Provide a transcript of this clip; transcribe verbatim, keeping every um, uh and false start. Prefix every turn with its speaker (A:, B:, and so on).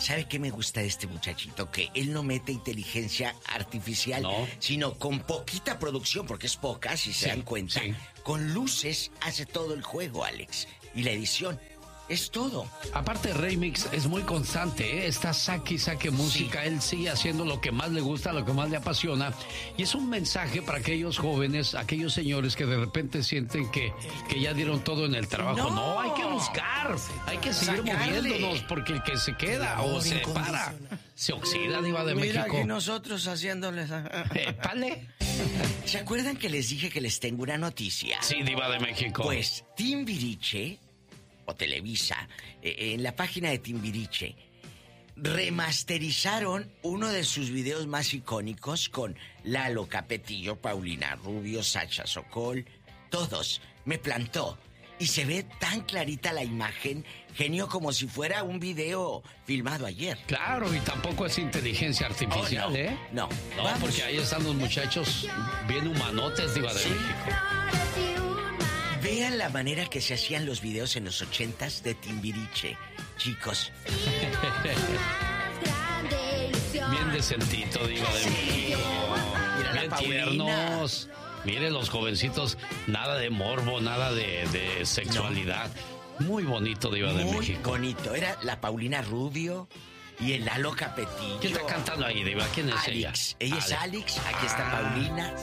A: ¿sabe qué me gusta de este muchachito? Que él no mete inteligencia artificial, no. sino con poquita producción, porque es poca, si se sí, dan cuenta. Sí. Con luces hace todo el juego, Alex. Y la edición. Es todo.
B: Aparte, Remix es muy constante, ¿eh? Está saque y saque música. Sí. Él sigue haciendo lo que más le gusta, lo que más le apasiona. Y es un mensaje para aquellos jóvenes, aquellos señores que de repente sienten que, que ya dieron todo en el trabajo. No, no hay que buscar, hay que seguir Sacarle. moviéndonos, porque el que se queda o se para, se oxida, Diva de
C: Mira
B: México.
C: Mira nosotros haciéndoles...
B: ¡Épale!
A: ¿Se acuerdan que les dije que les tengo una noticia?
B: Sí, Diva de México.
A: Pues Timbiriche o Televisa, eh, en la página de Timbiriche, remasterizaron uno de sus videos más icónicos con Lalo Capetillo, Paulina Rubio, Sacha Sokol, todos. Me plantó. Y se ve tan clarita la imagen, genio, como si fuera un video filmado ayer.
B: Claro, y tampoco es inteligencia artificial,
A: oh, no,
B: ¿eh?
A: No,
B: no, Vamos. Porque ahí están los muchachos bien humanotes, Diva de sí. México.
A: Vean la manera que se hacían los videos en los ochentas de Timbiriche, chicos.
B: Bien decentito, Diva de México. Mira, bien tiernos. Miren los jovencitos, nada de morbo, nada de, de sexualidad. No. Muy bonito, Diva de México.
A: Muy bonito. Era la Paulina Rubio y el Lalo Capetillo.
B: ¿Quién está cantando ahí, Diva? ¿Quién es
A: Alex.
B: ella?
A: Ella es Alex. Aquí está Paulina.